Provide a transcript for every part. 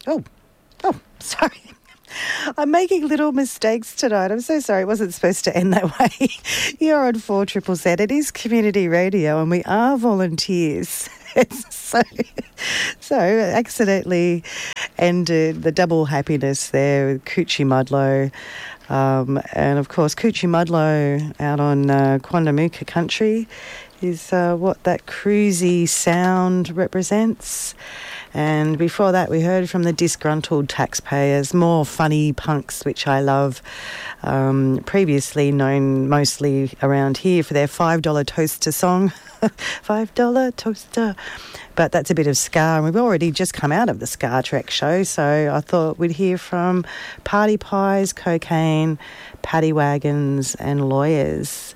Oh, sorry. I'm making little mistakes tonight. I'm so sorry. It wasn't supposed to end that way. You're on 4ZZZ. It is community radio and we are volunteers. So accidentally ended the double happiness there with Coochie Mudlo. And of course, Coochie Mudlo out on Quandamooka country is what that cruisy sound represents. And before that, we heard from the Disgruntled Taxpayers, more funny punks, which I love, previously known mostly around here for their $5 toaster song. $5 toaster. But that's a bit of ska, and we've already just come out of the Ska Trek show, so I thought we'd hear from Party Pies, Cocaine, Paddy Wagons and Lawyers.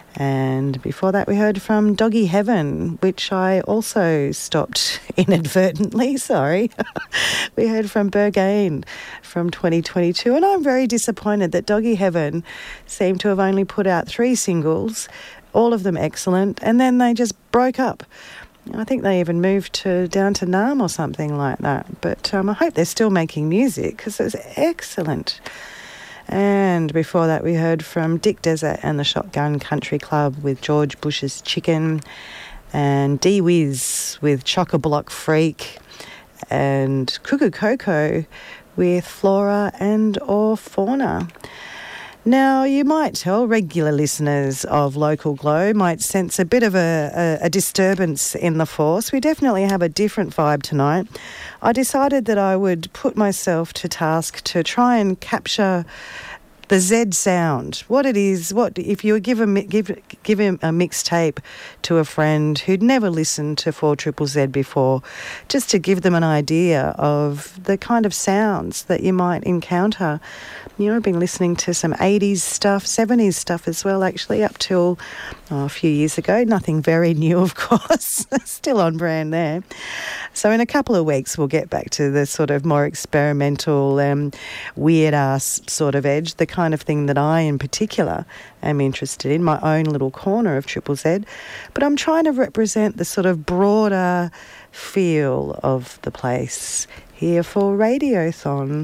And before that, we heard from Doggy Heaven, which I also stopped inadvertently, sorry. We heard from Berghain from 2022, and I'm very disappointed that Doggy Heaven seemed to have only put out 3 singles, all of them excellent, and then they just broke up. I think they even moved down to Naarm or something like that. But I hope they're still making music because it's excellent. And before that, we heard from Dick Desert and the Shotgun Country Club with George Bush's Chicken, and D-Wiz with Chock-a-Block Freak, and Cuckoo Coco with Flora and or Fauna. Now, you might tell regular listeners of Local Glow might sense a bit of a disturbance in the force. We definitely have a different vibe tonight. I decided that I would put myself to task to try and capture the Z sound, what it is, what if you give him a mixtape to a friend who'd never listened to 4ZZZ before, just to give them an idea of the kind of sounds that you might encounter. You know, I've been listening to some 80s stuff, 70s stuff as well, actually, up till a few years ago. Nothing very new, of course. Still on brand there. So in a couple of weeks, we'll get back to the sort of more experimental, weird-ass sort of edge, the kind of thing that I, in particular, am interested in, my own little corner of Triple Z. But I'm trying to represent the sort of broader feel of the place here for Radiothon.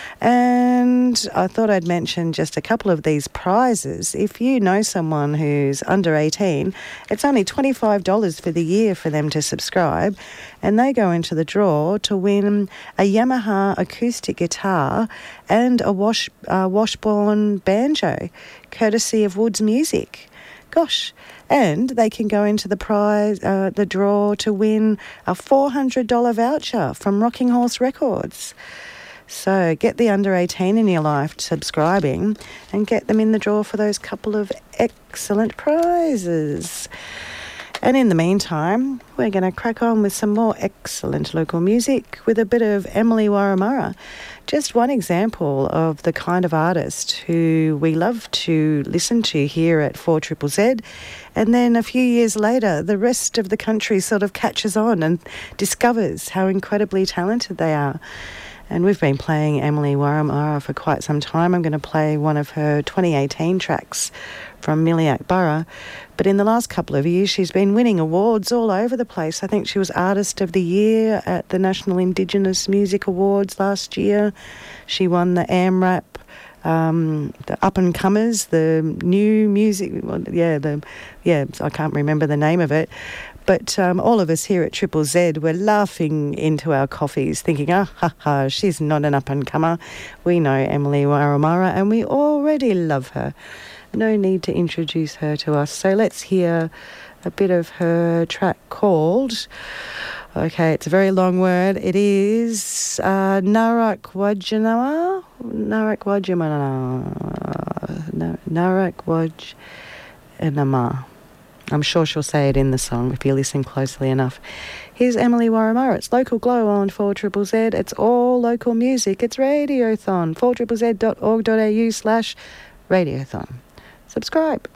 And I thought I'd mention just a couple of these prizes. If you know someone who's under 18, it's only $25 for the year for them to subscribe, and they go into the draw to win a Yamaha acoustic guitar and a Washbourne banjo, courtesy of Woods Music. Gosh, and they can go into the prize, the draw to win a $400 voucher from Rocking Horse Records. So get the under 18 in your life subscribing and get them in the draw for those couple of excellent prizes. And in the meantime, we're going to crack on with some more excellent local music with a bit of Emily Warramurra. Just one example of the kind of artist who we love to listen to here at 4ZZZ. And then a few years later, the rest of the country sort of catches on and discovers how incredibly talented they are. And we've been playing Emily Warramurra for quite some time. I'm going to play one of her 2018 tracks from Miliac Borough. But in the last couple of years, she's been winning awards all over the place. I think she was Artist of the Year at the National Indigenous Music Awards last year. She won the AMRAP, the up-and-comers, the new music, I can't remember the name of it. But all of us here at Triple Z were laughing into our coffees, thinking, she's not an up-and-comer. We know Emily Warramurra and we already love her. No need to introduce her to us. So let's hear a bit of her track called, okay, it's a very long word. It is Narak Wajnama. I'm sure she'll say it in the song if you listen closely enough. Here's Emily Warramurra. It's Local Glow on 4ZZZ. It's all local music. It's Radiothon. 4ZZZ.org.au/Radiothon. Subscribe.